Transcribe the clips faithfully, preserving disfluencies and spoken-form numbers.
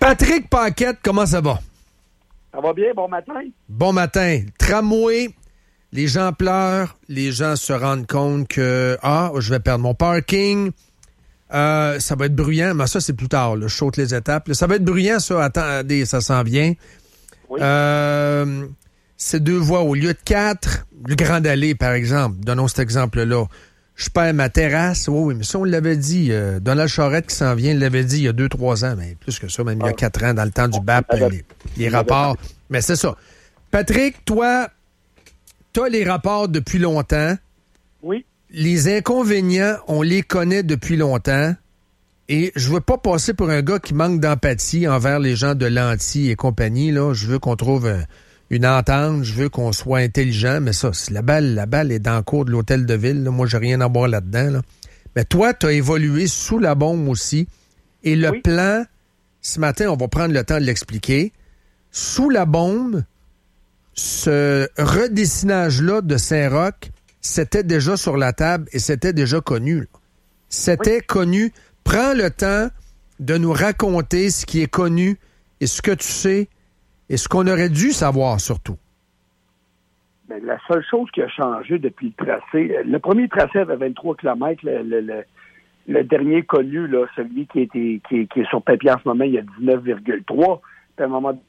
Patrick Paquette, comment ça va? Ça va bien, bon matin. Bon matin. Tramway, les gens pleurent, les gens se rendent compte que, ah, je vais perdre mon parking, euh, ça va être bruyant, mais ça, c'est plus tard, là, je saute les étapes. Là, ça va être bruyant, ça, attendez, ça s'en vient. Oui. Euh, c'est deux voies au lieu de quatre. Le Grand Allée, par exemple, donnons cet exemple-là. Je perds ma terrasse. Oui, oui, mais ça, on l'avait dit. Euh, Donald Charette qui s'en vient, il l'avait dit il y a deux, trois ans, mais plus que ça, même il y a quatre ans, dans le temps du B A P, les, les rapports. Mais c'est ça. Patrick, toi, tu as les rapports depuis longtemps. Oui. Les inconvénients, on les connaît depuis longtemps. Et je veux pas passer pour un gars qui manque d'empathie envers les gens de Lanty et compagnie. Là. Je veux qu'on trouve un, une entente, je veux qu'on soit intelligent, mais ça, la balle, la balle est dans le cours de l'hôtel de ville. Là. Moi, j'ai rien à voir là-dedans. Là. Mais toi, tu as évolué sous la bombe aussi. Et le Oui. plan, ce matin, on va prendre le temps de l'expliquer. Sous la bombe, ce redessinage-là de Saint-Roch, c'était déjà sur la table et c'était déjà connu. Là. C'était oui. connu. Prends le temps de nous raconter ce qui est connu et ce que tu sais et ce qu'on aurait dû savoir surtout. Bien, la seule chose qui a changé depuis le tracé, le premier tracé avait vingt-trois kilomètres, le, le, le, le dernier connu, là, celui qui, était, qui, qui est sur papier en ce moment, il y a dix-neuf virgule trois. Puis à un moment donné,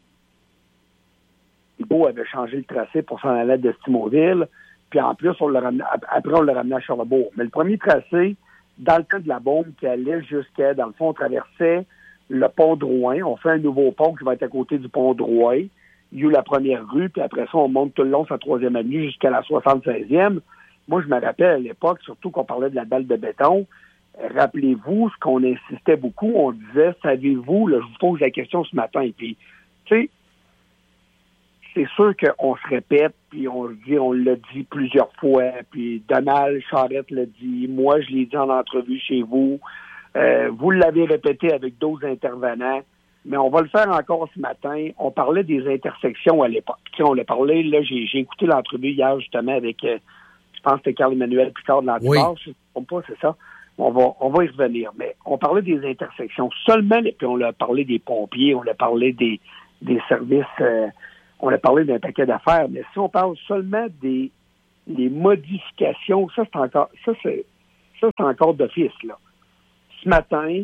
Legault avait changé le tracé pour s'en aller de Stimoville. Puis en plus, on l'a ramené, après, on l'a ramené à Charlebourg. Mais le premier tracé, dans le temps de la bombe, qui allait jusqu'à, dans le fond, on traversait le pont Drouin. On fait un nouveau pont qui va être à côté du pont Drouin. Il y a eu la première rue, puis après ça, on monte tout le long sur la troisième avenue jusqu'à la soixante-seizième. Moi, je me rappelle à l'époque, surtout qu'on parlait de la dalle de béton. Rappelez-vous, ce qu'on insistait beaucoup, on disait, savez-vous, là, je vous pose la question ce matin, puis, tu sais, c'est sûr qu'on se répète, puis on le dit, on l'a dit plusieurs fois, puis Donald Charette l'a dit, moi je l'ai dit en entrevue chez vous, euh, vous l'avez répété avec d'autres intervenants, mais on va le faire encore ce matin. On parlait des intersections à l'époque. Tu sais, on l'a parlé, là, j'ai, j'ai écouté l'entrevue hier justement avec, euh, je pense que c'était Carl-Emmanuel Picard de l'Antibar, oui. Je ne me trompe pas, c'est ça. On va, on va y revenir, mais on parlait des intersections seulement, puis on a parlé des pompiers, on a parlé des, des services... Euh, on a parlé d'un paquet d'affaires, mais si on parle seulement des les modifications, ça c'est encore ça c'est ça c'est encore d'office, là. Ce matin,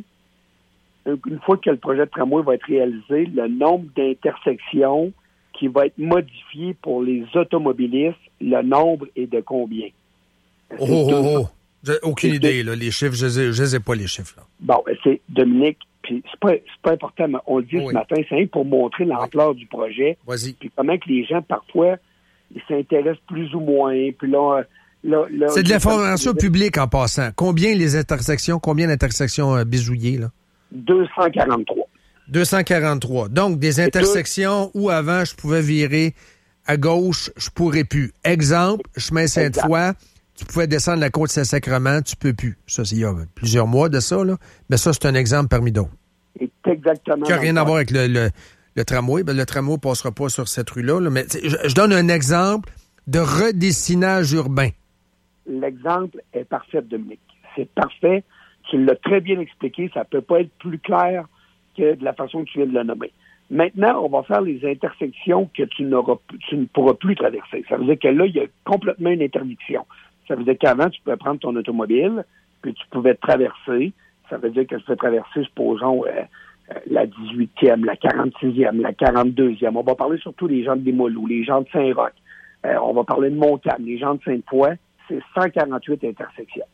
une fois que le projet de tramway va être réalisé, le nombre d'intersections qui va être modifié pour les automobilistes, le nombre est de combien? Oh, oh, oh, oh. J'ai aucune c'est idée, là, les chiffres, je ne les ai pas, les chiffres. Là. Bon, c'est Dominique. Puis c'est pas, c'est pas important, mais on le dit oui. ce matin, c'est rien pour montrer l'ampleur oui. du projet. Vas-y. Puis comment que les gens, parfois, ils s'intéressent plus ou moins. Puis là, là, là c'est de l'information là, publique en passant. Combien les intersections, combien d'intersections euh, bisouillées, là? deux cent quarante-trois. deux cent quarante-trois. Donc, des intersections où avant, je pouvais virer à gauche, je pourrais plus. Exemple, chemin Sainte-Foy, tu pouvais descendre la côte Saint-Sacrement, tu peux plus. Ça, c'est il y a plusieurs mois de ça, là. Mais ça, c'est un exemple parmi d'autres. C'est exactement. Qui n'a rien à voir avec le, le, le tramway. Ben, le tramway ne passera pas sur cette rue-là. Là. Mais je, je donne un exemple de redessinage urbain. L'exemple est parfait, Dominique. C'est parfait. Tu l'as très bien expliqué. Ça ne peut pas être plus clair que de la façon que tu viens de le nommer. Maintenant, on va faire les intersections que tu n'auras, tu ne pourras plus traverser. Ça veut dire que là, il y a complètement une interdiction. Ça veut dire qu'avant, tu pouvais prendre ton automobile, puis tu pouvais traverser. Ça veut dire que tu peux traverser, supposons, euh, euh, la dix-huitième, la quarante-sixième, la quarante-deuxième. On va parler surtout des gens de Desmoulins, les gens de Saint-Roch. Euh, on va parler de Montcalm, les gens de Sainte-Foy. C'est cent quarante-huit intersections.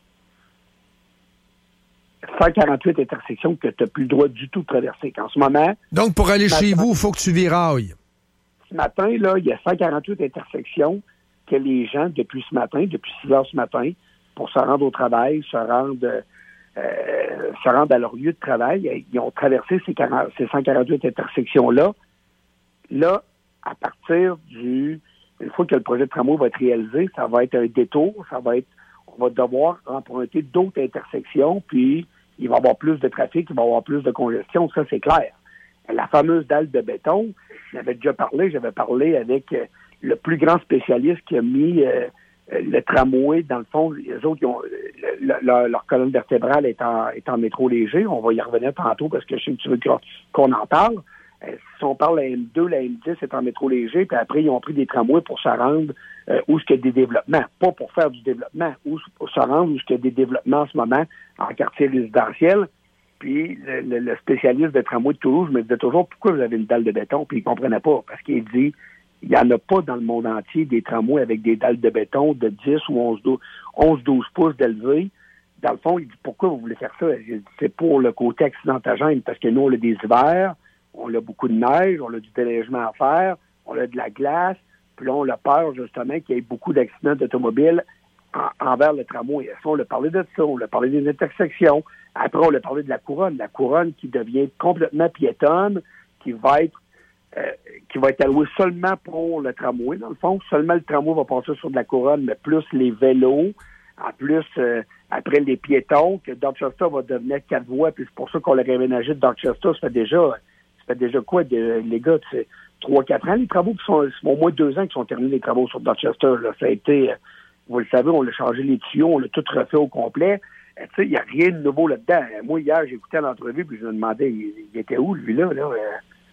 cent quarante-huit intersections que tu n'as plus le droit du tout de traverser. En ce moment... Donc, pour aller chez vous, il faut que tu virailles. Ce matin, là, il y a cent quarante-huit intersections que les gens, depuis ce matin, depuis six heures ce matin, pour se rendre au travail, se rendre... Euh, se rendent à leur lieu de travail, ils ont traversé ces, quarante, ces cent quarante-huit intersections-là. Là, à partir du... Une fois que le projet de tramway va être réalisé, ça va être un détour, ça va être... On va devoir emprunter d'autres intersections, puis il va y avoir plus de trafic, il va y avoir plus de congestion, ça c'est clair. La fameuse dalle de béton, j'avais déjà parlé, j'avais parlé avec le plus grand spécialiste qui a mis... Euh, le tramway, dans le fond, les autres, ils ont, le, le, leur colonne vertébrale est en, est en métro léger. On va y revenir tantôt parce que je sais que tu veux qu'on en parle. Euh, si on parle de la M deux, la M dix est en métro léger, puis après, ils ont pris des tramways pour se rendre euh, où il y a des développements. Pas pour faire du développement, où pour se rendre où il y a des développements en ce moment en quartier résidentiel. Puis le, le, le spécialiste de tramway de Toulouse me disait toujours pourquoi vous avez une dalle de béton, puis il comprenait pas, parce qu'il dit il n'y en a pas dans le monde entier des tramways avec des dalles de béton de dix ou onze douze pouces d'élevé. Dans le fond, il dit pourquoi vous voulez faire ça? Dit, c'est pour le côté accidentogène, parce que nous, on a des hivers, on a beaucoup de neige, on a du déneigement à faire, on a de la glace, puis là, on a peur justement qu'il y ait beaucoup d'accidents d'automobile en, envers le tramway. Ça, on a parlé de ça, on a parlé des intersections. Après, on a parlé de la couronne. La couronne qui devient complètement piétonne, qui va être euh, qui va être allouée seulement pour le tramway, dans le fond. Seulement le tramway va passer sur de la couronne, mais plus les vélos, en plus, euh, après les piétons, que Dorchester va devenir quatre voies, puis c'est pour ça qu'on l'a réaménagé de Dorchester. Ça fait déjà, ça fait déjà quoi, de, les gars, c'est trois, quatre ans, les travaux qui sont, c'est au moins deux ans qui sont terminés, les travaux sur Dorchester, là. Ça a été, vous le savez, on l'a changé les tuyaux, on l'a tout refait au complet. Tu sais, il n'y a rien de nouveau là-dedans. Moi, hier, j'écoutais l'entrevue, puis je me demandais, il, il était où, lui-là? Là? Euh,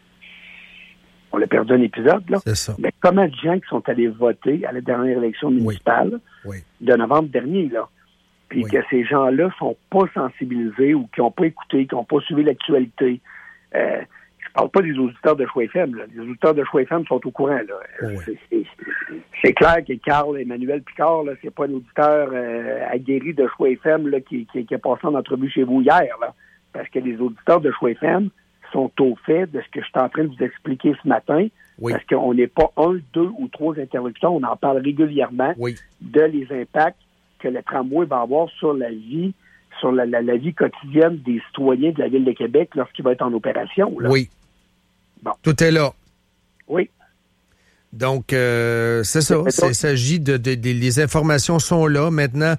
on a perdu un épisode, là. C'est ça. Mais comment de gens qui sont allés voter à la dernière élection municipale oui. Oui. de novembre dernier, là, puis oui. que ces gens-là sont pas sensibilisés ou qui n'ont pas écouté, qui n'ont pas suivi l'actualité. Euh, je parle pas des auditeurs de Choix F M, là. Les auditeurs de Choix F M sont au courant, là. Oui. C'est, c'est, c'est clair que Carl Emmanuel Picard, là, c'est pas un auditeur euh, aguerri de Choix F M là, qui, qui, qui est passé en entrevue chez vous hier, là. Parce que les auditeurs de Choix F M sont au fait de ce que je suis en train de vous expliquer ce matin. Oui. Parce qu'on n'est pas un, deux ou trois interlocuteurs, on en parle régulièrement oui. de les impacts que le tramway va avoir sur la vie, sur la, la, la vie quotidienne des citoyens de la Ville de Québec lorsqu'il va être en opération. Là. Oui. Bon. Tout est là. Oui. Donc, euh, c'est ça. Il s'agit de, de, de... Les informations sont là. Maintenant,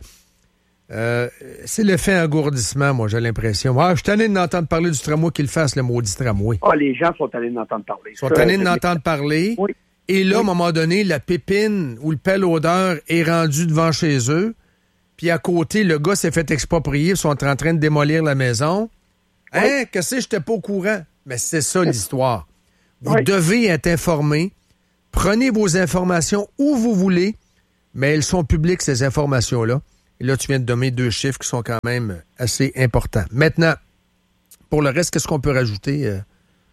euh, c'est l'effet engourdissement, moi, j'ai l'impression. Ah, je suis tanné d'entendre parler du tramway, qu'il fasse, le maudit tramway. Ah, les gens sont tannés d'entendre parler. Ils sont tannés d'entendre parler. Oui. Et là, oui. à un moment donné, la pépine ou le pelle odeur est rendu devant chez eux. Puis à côté, le gars s'est fait exproprier. Ils sont en train de démolir la maison. Oui. Hein? Que c'est? J'étais pas au courant. Mais c'est ça, l'histoire. Vous oui. devez être informé. Prenez vos informations où vous voulez, mais elles sont publiques, ces informations-là. Et là, tu viens de donner deux chiffres qui sont quand même assez importants. Maintenant, pour le reste, qu'est-ce qu'on peut rajouter? Euh?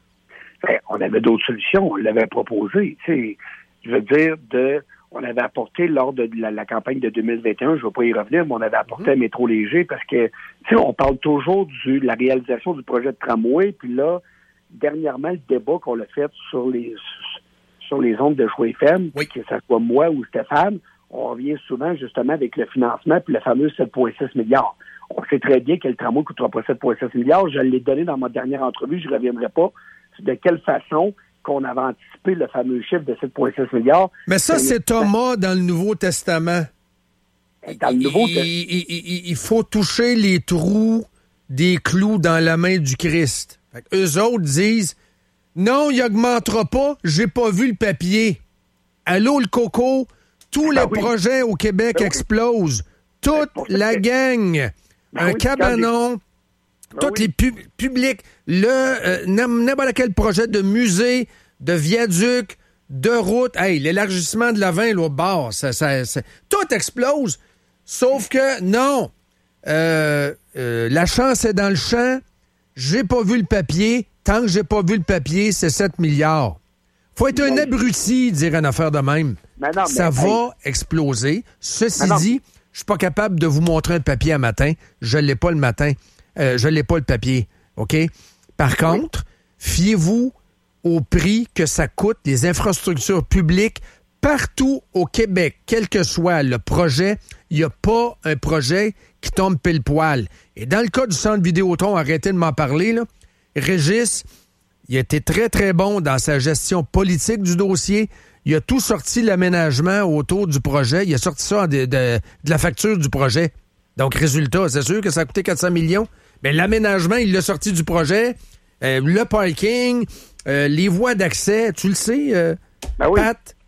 Ben, on avait d'autres solutions. On l'avait proposé. Tu sais, je veux dire, de, on avait apporté lors de la, la campagne de deux mille vingt et un, je ne vais pas y revenir, mais on avait apporté mmh. un métro léger parce que, tu sais, on parle toujours du, de la réalisation du projet de tramway. Puis là, dernièrement, le débat qu'on a fait sur les sur les ondes de Choix F M, oui. que ce soit moi ou Stéphane, on revient souvent justement avec le financement puis le fameux sept virgule six milliards. On sait très bien que le tramway ne coûtera pas sept virgule six milliards. Je l'ai donné dans ma dernière entrevue, je ne reviendrai pas. De quelle façon qu'on avait anticipé le fameux chiffre de sept virgule six milliards. Mais ça, c'est Thomas dans le Nouveau Testament. Dans le Nouveau Testament. Il, il, il, il faut toucher les trous des clous dans la main du Christ. Fait que eux autres disent non, il augmentera pas, j'ai pas vu le papier. Allô, le coco, tous ben les oui. projets au Québec ben explosent. Oui. Toute ben, la gang. Ben un oui, cabanon, ben tous oui. les pub- publics, le euh, n'importe quel projet de musée, de viaduc, de route. Hey, l'élargissement de la vingt, l'autre bord, ça, ça, ça, tout explose. Sauf que, non, euh, euh, la chance est dans le champ. J'ai pas vu le papier. Tant que j'ai pas vu le papier, c'est sept milliards. Faut être mais... un abruti, dire une affaire de même. Mais non, mais ça mais... va exploser. Ceci dit, je suis pas capable de vous montrer un papier un matin. Je l'ai pas le matin. Euh, je l'ai pas le papier. OK? Par oui. contre, fiez-vous au prix que ça coûte les infrastructures publiques partout au Québec, quel que soit le projet. Il n'y a pas un projet qui tombe pile poil. Et dans le cas du Centre Vidéotron, arrêtez de m'en parler, là. Régis, il a été très, très bon dans sa gestion politique du dossier. Il a tout sorti l'aménagement autour du projet. Il a sorti ça de, de, de la facture du projet. Donc, résultat, c'est sûr que ça a coûté quatre cents millions. Mais l'aménagement, il l'a sorti du projet. Euh, le parking, euh, les voies d'accès, tu le sais, euh, ben oui. Pat? Euh,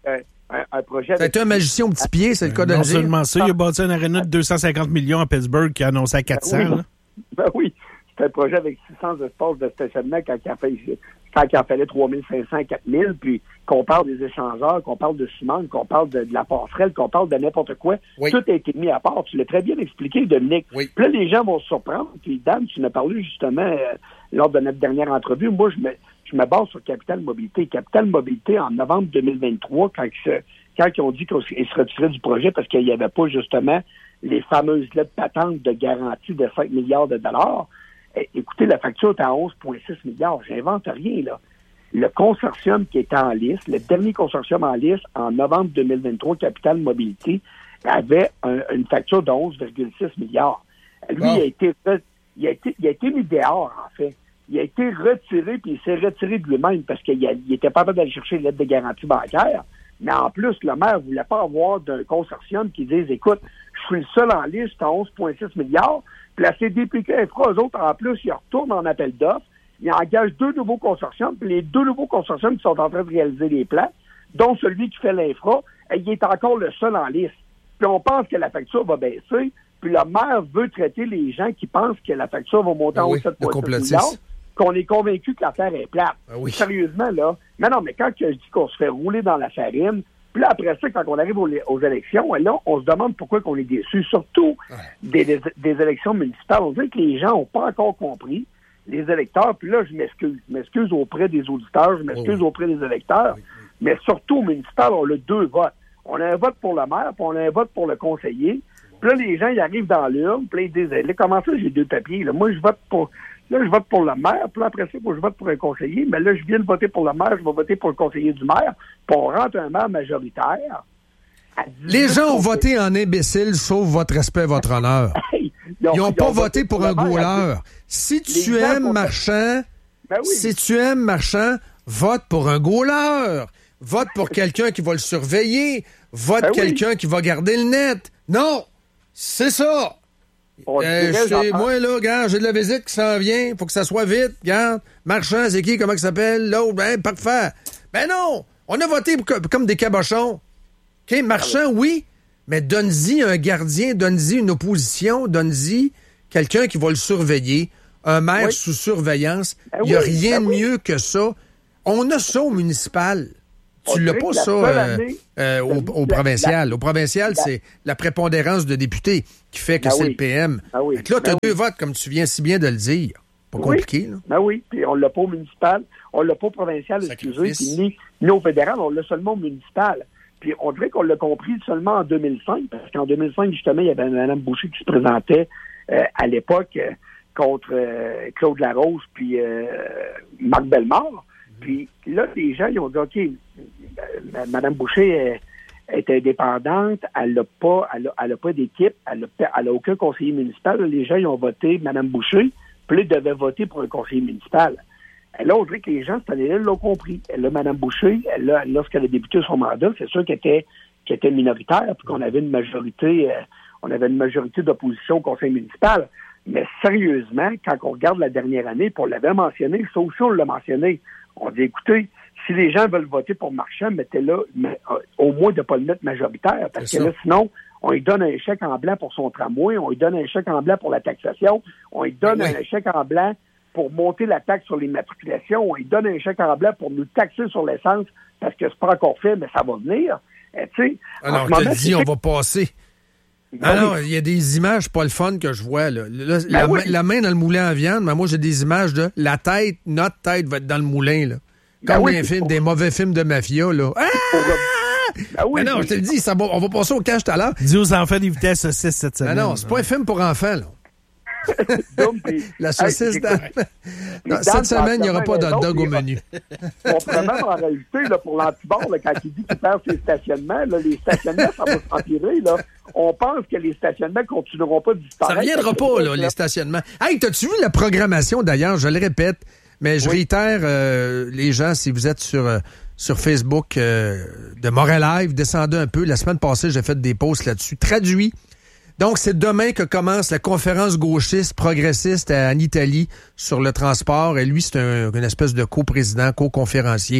un, un projet... C'est un magicien au petit pied, c'est le cas de Non le dire. seulement ça, il a bâti une aréna de deux cent cinquante millions à Pittsburgh qui a annoncé à quatre cents. Ben oui, là. ben oui. C'est un projet avec six cents espaces de stationnement quand il en, fait, quand il en fallait trois mille cinq cents à quatre mille, puis qu'on parle des échangeurs, qu'on parle de ciment, qu'on parle de, de la passerelle, qu'on parle de n'importe quoi. Oui. Tout a été mis à part. Tu l'as très bien expliqué, Dominique. Oui. Puis là, les gens vont se surprendre. Puis Dan, tu m'as parlé justement euh, lors de notre dernière entrevue. Moi, je me, je me base sur Capital Mobilité. Capital Mobilité, en novembre deux mille vingt-trois, quand ils, se, quand ils ont dit qu'ils se retiraient du projet parce qu'il n'y avait pas justement les fameuses lettres patentes de garantie de cinq milliards de dollars, écoutez, la facture est à onze virgule six milliards. J'invente rien, là. Le consortium qui était en lice, le dernier consortium en lice, en novembre deux mille vingt-trois, Capital Mobilité, avait un, une facture de onze virgule six milliards. Lui, oh. il, a été, il, a été, il a été mis dehors, en fait. Il a été retiré, puis il s'est retiré de lui-même parce qu'il il était pas capable d'aller chercher une lettre de garantie bancaire. Mais en plus, le maire ne voulait pas avoir d'un consortium qui dise, écoute, je suis le seul en liste, c'est à onze virgule six milliards. Puis la C D P Q Infra, eux autres, en plus, ils retournent en appel d'offres. Ils engagent deux nouveaux consortiums. Puis les deux nouveaux consortiums qui sont en train de réaliser les plans, dont celui qui fait l'infra, il est encore le seul en liste. Puis on pense que la facture va baisser. Puis le maire veut traiter les gens qui pensent que la facture va monter ah en haut oui, de sept virgule six milliards, qu'on est convaincu que l'affaire est plate. Ah oui. Sérieusement, là. Mais non, mais quand je dis qu'on se fait rouler dans la farine, puis là, après ça, quand on arrive aux, aux élections, là, on se demande pourquoi on est déçu, surtout ouais. des, des, des élections municipales. On dirait que les gens n'ont pas encore compris, les électeurs, puis là, je m'excuse. Je m'excuse auprès des auditeurs, je m'excuse oh. auprès des électeurs, oui, oui. mais surtout au municipal, on a deux votes. On a un vote pour le maire, puis on a un vote pour le conseiller. Puis là, les gens, ils arrivent dans l'urne, puis là, ils disent, là, comment ça, j'ai deux papiers? Là? Moi, je vote pour... Là, je vote pour le maire, puis là, après ça, je vote pour un conseiller. Mais là, je viens de voter pour le maire, je vais voter pour le conseiller du maire, puis on rentre un maire majoritaire. Les gens ont voté en imbécile, sauf votre respect, votre honneur. Hey, ils n'ont pas voté pour un gouleur. Si tu aimes Marchand, ben oui. si tu aimes Marchand, vote pour un gouleur. Vote pour quelqu'un qui va le surveiller. Vote ben quelqu'un oui. qui va garder le net. Non, c'est ça. Euh, chez moi, là, regarde, j'ai de la visite qui s'en vient. Faut que ça soit vite. Regarde. Marchand, c'est qui? Comment il s'appelle? L'autre, ben, parfait. Ben non! On a voté pour, comme des cabochons. OK, Marchand, oui, mais donne-y un gardien, donne-y une opposition, donne-y quelqu'un qui va le surveiller. Un maire oui. sous surveillance. Il ben n'y a oui, rien ben de mieux oui. que ça. On a ça au municipal. Tu l'as pas, ça, euh, euh, au, au provincial. La, au provincial, la, c'est la prépondérance de députés qui fait que ben c'est oui. le P M. Ben oui. Là, tu as ben deux oui. votes, comme tu viens si bien de le dire. Pas oui. compliqué, là. Ben oui, puis on l'a pas au municipal, on l'a pas au provincial, excusez, puis ni, ni au fédéral, on l'a seulement au municipal. Puis on dirait qu'on l'a compris seulement en deux mille cinq, parce qu'en deux mille cinq, justement, il y avait Mme Boucher qui se présentait euh, à l'époque euh, contre euh, Claude Larose puis euh, Marc Bellemare. Puis là, les gens, ils ont dit, OK, Mme Boucher est, est indépendante, elle n'a pas, elle a, elle a pas d'équipe, elle n'a elle a aucun conseiller municipal. Les gens, ils ont voté Mme Boucher, puis là, ils devaient voter pour un conseiller municipal. Et là, on dirait que les gens, cette année-là, l'ont compris. Là, Mme Boucher, elle, lorsqu'elle a débuté son mandat, c'est sûr qu'elle était, qu'elle était minoritaire, puis qu'on avait une majorité, euh, on avait une majorité d'opposition au conseil municipal. Mais sérieusement, quand on regarde la dernière année, puis on l'avait mentionné, ça aussi, on l'a mentionné, on dit, écoutez, si les gens veulent voter pour Marchand, mettez-là, mais, euh, au moins de ne pas le mettre majoritaire, parce c'est que ça. Là, sinon, on lui donne un chèque en blanc pour son tramway, on lui donne un chèque en blanc pour la taxation, on lui donne oui. un chèque en blanc pour monter la taxe sur les matriculations, on lui donne un chèque en blanc pour nous taxer sur l'essence, parce que c'est pas encore fait, mais ça va venir. Euh, tu sais, alors, on te dit, on va passer. Ah non, il y a des images pas le fun que je vois. Là. Là, ben la, oui. la main dans le moulin à viande, mais moi, j'ai des images de la tête, notre tête va être dans le moulin. Là. Comme ben oui, des, films, pour... des mauvais films de mafia. Là. Ah! Ben oui, mais non, je te le dis, ça va, on va passer au cash tout à l'heure. Dis aux enfants d'éviter la saucisse cette semaine. Ben non, c'est pas un film pour enfants. Là. Donc, pis, la saucisse hey, dans... non, cette semaine, il n'y aura pas de hot dog au menu. On pourrait même en rajouter là, pour l'antibord, là, quand il dit qu'il perd ses stationnements, là, les stationnements, ça va s'empirer. Là. On pense que les stationnements continueront pas de disparaître. Ça ne reviendra pas, là, les stationnements. Hey, t'as-tu vu la programmation, d'ailleurs? Je le répète, mais je oui. réitère, euh, les gens, si vous êtes sur... Euh, sur Facebook euh, de Montréal Live, descendez un peu. La semaine passée, j'ai fait des posts là-dessus. Traduit. Donc, c'est demain que commence la conférence gauchiste progressiste en Italie sur le transport. Et lui, c'est un, une espèce de coprésident, co-conférencier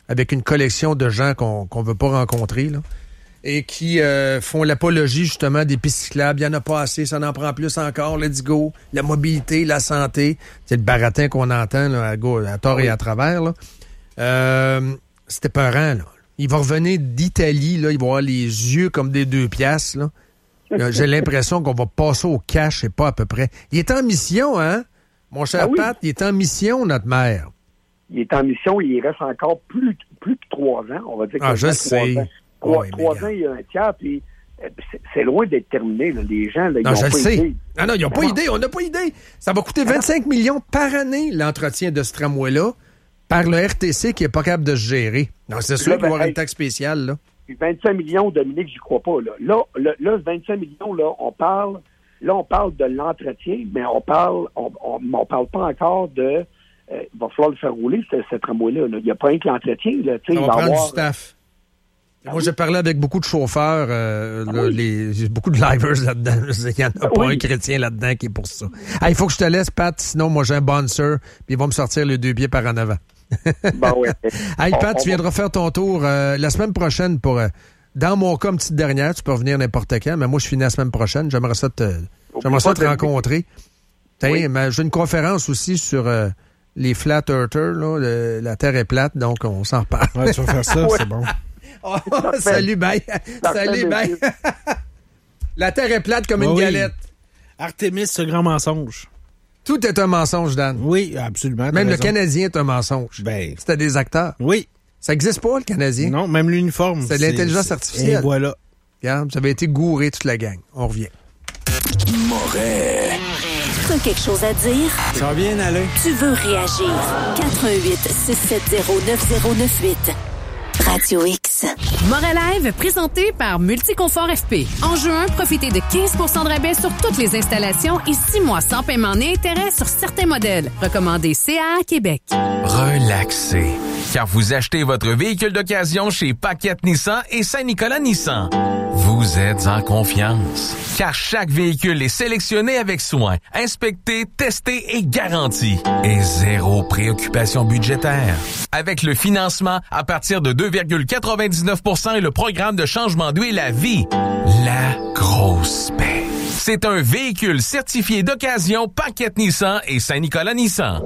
avec une collection de gens qu'on qu'on veut pas rencontrer, là, et qui euh, font l'apologie, justement, des pistes cyclables. Il n'y en a pas assez, ça en prend plus encore, let's go. La mobilité, la santé. C'est le baratin qu'on entend là, à, go, à tort et à travers. Là. Euh, c'était peurant, là. Il va revenir d'Italie, là, il va avoir les yeux comme des deux piastres, là. J'ai l'impression qu'on va passer au cash et pas à peu près. Il est en mission, hein? Mon cher ah oui. Pat, il est en mission, notre maire. Il est en mission, il reste encore plus, plus que trois ans, on va dire. Ah, je sais. Trois, oui, trois ans, il y a un tiers, puis c'est, c'est loin d'être terminé. Là. Les gens, là, ils n'ont pas sais. idée. Non, non, ils n'ont pas idée, on n'a pas idée. Ça va coûter vingt-cinq millions par année, l'entretien de ce tramway-là, par le R T C qui n'est pas capable de se gérer. Non, c'est sûr qu'il va y avoir hey, une taxe spéciale, là. vingt-cinq millions, Dominique, j'y crois pas. Là, là, là, là vingt-cinq millions, là, on parle, là, on parle de l'entretien, mais on parle, on, on, on parle pas encore de, euh, il va falloir le faire rouler, ce, ce tramway-là. Là. Il n'y a pas rien que l'entretien, là. On il va va prendre avoir, du staff. Ah Moi, oui. j'ai parlé avec beaucoup de chauffeurs, euh, ah là, oui. les, beaucoup de livers là-dedans. Il n'y en a ah pas oui. un chrétien là-dedans qui est pour ça. Ah, il faut que je te laisse, Pat, sinon moi j'ai un bouncer, puis il va me sortir les deux pieds par en avant. Ben ouais. Hey, on, Pat, on tu viendras va... faire ton tour euh, la semaine prochaine pour... Euh, dans mon cas, une petite dernière, tu peux revenir n'importe quand, mais moi, je finis la semaine prochaine. J'aimerais ça te, j'aimerais ça te rencontrer. Oui. Mais j'ai une conférence aussi sur euh, les flat earthers, là, le, la Terre est plate, donc on s'en reparle. Ouais, tu vas faire ça, ouais. c'est bon. Oh, salut, bye. Salut, bye. La Terre est plate comme oh, une oui. galette. Artémis, ce grand mensonge. Tout est un mensonge, Dan. Oui, absolument. Même raison. le Canadien est un mensonge. Ben. C'était des acteurs. Oui. Ça n'existe pas, le Canadien. Non, même l'uniforme. C'est de l'intelligence artificielle. Et voilà. Regarde, vous avez été gouré toute la gang. On revient. Moret. Tu as quelque chose à dire? Ça va bien aller. Tu veux réagir? quatre un huit six sept zéro neuf zéro neuf huit. Radio X. Moret Live, présenté par Multiconfort F P. En juin, profitez de quinze pour cent de rabais sur toutes les installations et six mois sans paiement ni intérêt sur certains modèles. Recommandé C A A Québec. Relaxez. Car vous achetez votre véhicule d'occasion chez Paquette Nissan et Saint-Nicolas Nissan. Vous êtes en confiance. Car chaque véhicule est sélectionné avec soin, inspecté, testé et garanti. Et zéro préoccupation budgétaire. Avec le financement à partir de deux virgule quatre-vingt-dix-neuf pour cent et le programme de changement d'huile à vie. La grosse paix. C'est un véhicule certifié d'occasion Paquette Nissan et Saint-Nicolas Nissan.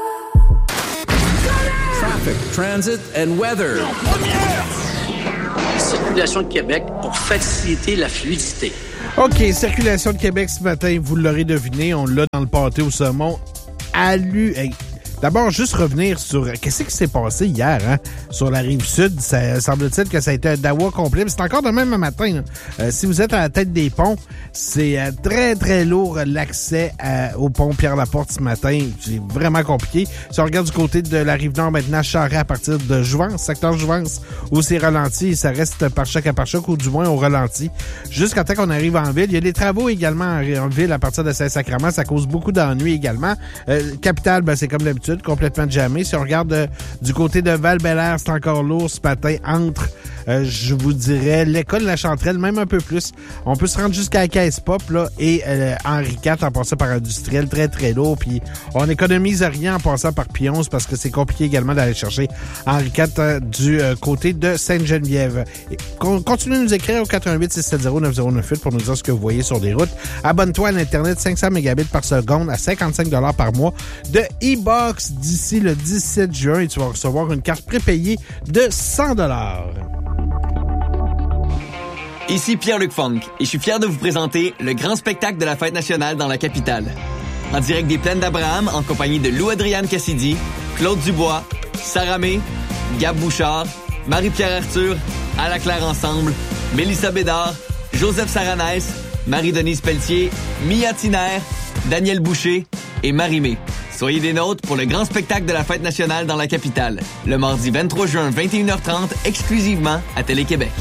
Traffic, transit and weather. Circulation de Québec pour faciliter la fluidité. OK, Circulation de Québec ce matin, vous l'aurez deviné, on l'a dans le pâté au saumon. Allu... Hey. D'abord, juste revenir sur qu'est-ce qui s'est passé hier, hein, sur la Rive-Sud. Ça semble-t-il que ça a été un dawa complet. Mais c'est encore de même un matin. Euh, si vous êtes à la tête des ponts, c'est euh, très, très lourd l'accès à, au pont Pierre-Laporte ce matin. C'est vraiment compliqué. Si on regarde du côté de la Rive-Nord, maintenant, Charest à partir de Jouvence, secteur Jouvence, où c'est ralenti, ça reste par choc à par choc, ou du moins au ralenti. Jusqu'à temps qu'on arrive en ville. Il y a des travaux également en, en ville à partir de Saint-Sacrement. Ça cause beaucoup d'ennuis également. Euh, Capitale, ben, c'est comme d'habitude, complètement jammé. Si on regarde euh, du côté de Val-Bélair, c'est encore lourd ce matin entre, euh, je vous dirais, l'école de la Chanterelle, même un peu plus. On peut se rendre jusqu'à la Caisse Pop là, et euh, Henri quatre en passant par Industriel, très très lourd. Puis on économise rien en passant par Pionce parce que c'est compliqué également d'aller chercher Henri quatre euh, du euh, côté de Sainte-Geneviève. Et, con, continuez de nous écrire au quatre un huit six sept zéro neuf zéro neuf huit pour nous dire ce que vous voyez sur des routes. Abonne-toi à l'Internet cinq cents mégabits par seconde à cinquante-cinq dollars par mois de e-box d'ici le dix-sept juin et tu vas recevoir une carte prépayée de cent dollars. Ici Pierre-Luc Funk et je suis fier de vous présenter le grand spectacle de la Fête nationale dans la capitale. En direct des Plaines d'Abraham en compagnie de Lou-Adrienne Cassidy, Claude Dubois, Sarah May, Gab Bouchard, Marie-Pierre Arthur, À la Claire Ensemble, Mélissa Bédard, Joseph Saranès, Marie-Denise Pelletier, Mia Tiner, Daniel Boucher et Marie-Mé. Soyez des nôtres pour le grand spectacle de la Fête nationale dans la capitale, le mardi vingt-trois juin, vingt et une heures trente, exclusivement à Télé-Québec.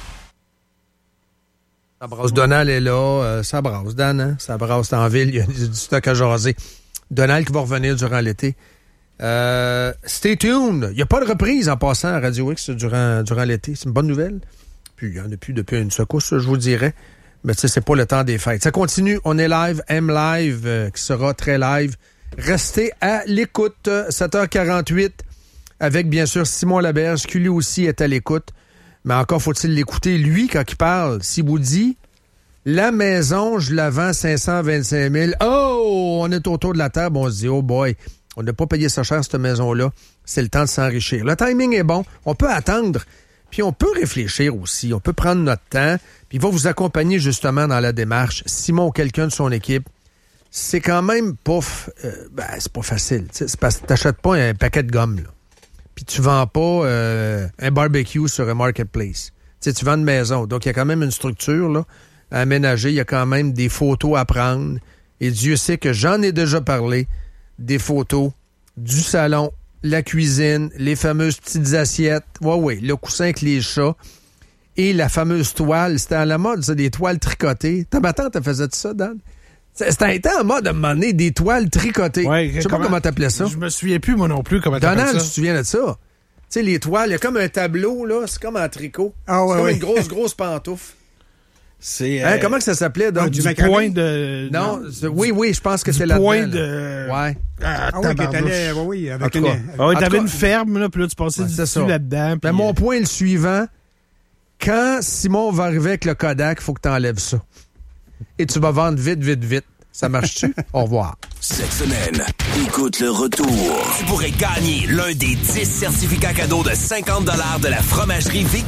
Ça brasse, Donald est là, euh, ça brasse, Dan, hein? Ça brasse en ville, il y a du stock à jaser. Donald qui va revenir durant l'été. Euh, stay tuned. Il n'y a pas de reprise en passant à Radio X durant, durant l'été. C'est une bonne nouvelle. Puis il n'y en a plus depuis une secousse, je vous dirais. Mais tu sais, c'est pas le temps des fêtes. Ça continue. On est live. M Live, euh, qui sera très live. Restez à l'écoute. sept heures quarante-huit. avec bien sûr Simon Laberge, qui lui aussi est à l'écoute. Mais encore faut-il l'écouter, lui, quand il parle. S'il vous dit, la maison, je la vends cinq cent vingt-cinq mille. Oh, on est autour de la table, on se dit, oh boy, on n'a pas payé ça cher, cette maison-là. C'est le temps de s'enrichir. Le timing est bon, on peut attendre, puis on peut réfléchir aussi. On peut prendre notre temps, puis il va vous accompagner justement dans la démarche. Simon ou quelqu'un de son équipe, c'est quand même pas... Euh, ben, c'est pas facile. C'est parce que t'achètes pas un paquet de gomme, là. Puis tu vends pas euh, un barbecue sur un marketplace. T'sais, tu vends une maison. Donc, il y a quand même une structure là, à aménager. Il y a quand même des photos à prendre. Et Dieu sait que j'en ai déjà parlé, des photos du salon, la cuisine, les fameuses petites assiettes. Ouais, oui, le coussin avec les chats. Et la fameuse toile. C'était à la mode, ça, des toiles tricotées. Ta ma tante, elle faisait ça, Dan? C'était en mode à un moment donné, des toiles tricotées. Ouais, je sais comment, pas comment t'appelais ça. Je me souviens plus, moi non plus, comment t'appelles ça. Donald, tu te souviens de ça? Tu sais, les toiles, il y a comme un tableau, là, c'est comme en tricot. Ah, ouais, c'est comme ouais. une grosse, grosse pantoufle. C'est... Hein, euh, comment que ça s'appelait? Donc, ah, du, du point de... Non, non oui, oui, je pense que c'est là. Du point de... Ouais. Ah, ah oui, qui allait, oui, oui, avec une... Ah oui, t'avais une ferme, là, puis là, tu passais ouais, du dessus là-dedans. Mais mon point est le suivant. Quand Simon va arriver avec le Kodak, il faut que t'enlèves ça. Et tu vas vendre vite, vite, vite. Ça marche-tu? Au revoir. Cette semaine, écoute le retour. Tu pourrais gagner l'un des dix certificats cadeaux de cinquante dollars de la Fromagerie Victor.